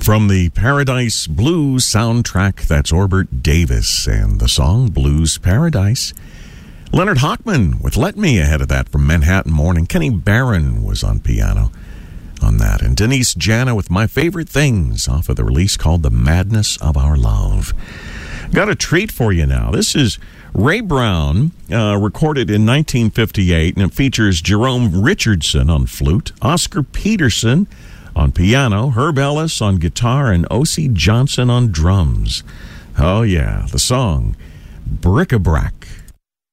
From the Paradise Blues soundtrack, that's Orbert Davis and the song Blues Paradise. Leonard Hochman with Let Me ahead of that from Manhattan Morning. Kenny Barron was on piano on that. And Denise Jana with My Favorite Things off of the release called The Madness of Our Love. Got a treat for you now. This is Ray Brown, recorded in 1958, and it features Jerome Richardson on flute, Oscar Peterson on piano, Herb Ellis on guitar, and O.C. Johnson on drums. Oh, yeah, the song Bric-a-Brac.